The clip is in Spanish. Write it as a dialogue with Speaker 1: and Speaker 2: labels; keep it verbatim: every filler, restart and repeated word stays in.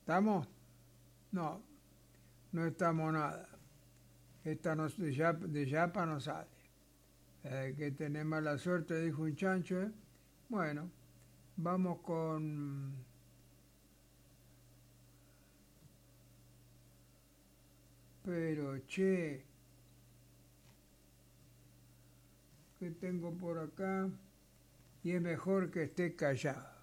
Speaker 1: ¿Estamos? No, no estamos nada. Esta no, de, yapa, de yapa no sale. Eh, que tenemos la suerte, dijo un chancho. ¿eh? Bueno, vamos con... Pero, che, ¿qué tengo por acá? Y es mejor que esté callado.